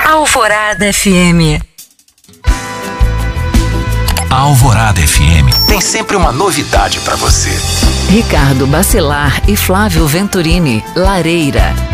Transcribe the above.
Alvorada FM. A Alvorada FM tem sempre uma novidade para você. Ricardo Bacelar e Flávio Venturini, Lareira.